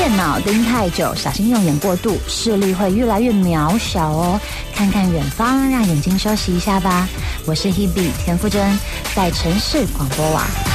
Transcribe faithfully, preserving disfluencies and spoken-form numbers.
电脑盯太久，小心用眼过度，视力会越来越渺小哦。看看远方，让眼睛休息一下吧。我是 Hebe 田馥甄，在城市广播网。